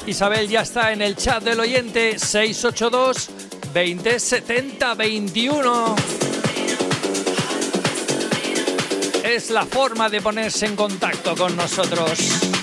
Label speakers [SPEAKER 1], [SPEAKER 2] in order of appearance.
[SPEAKER 1] Isabel ya está en el chat del oyente 682 20 70 21. Es la forma de ponerse en contacto con nosotros.